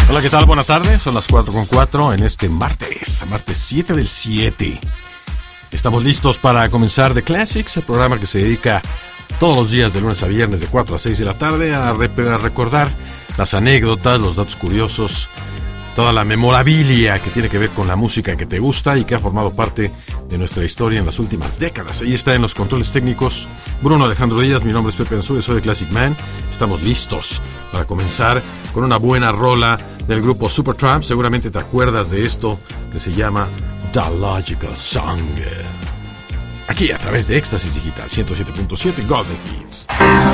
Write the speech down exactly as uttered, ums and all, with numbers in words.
Hola, ¿qué tal? Buenas tardes, son las cuatro con cuatro en este martes, martes siete del siete. Estamos listos para comenzar The Classics, el programa que se dedica todos los días de lunes a viernes de cuatro a seis de la tarde a, re- a recordar las anécdotas, los datos curiosos, toda la memorabilia que tiene que ver con la música que te gusta y que ha formado parte de nuestra historia en las últimas décadas. Ahí está en los controles técnicos Bruno Alejandro Díaz, mi nombre es Pepe Ansúrez, soy de Classic Man. Estamos listos para comenzar con una buena rola del grupo Supertramp. Seguramente te acuerdas de esto que se llama The Logical Song. Aquí a través de Éxtasis Digital ciento siete punto siete Golden Hits.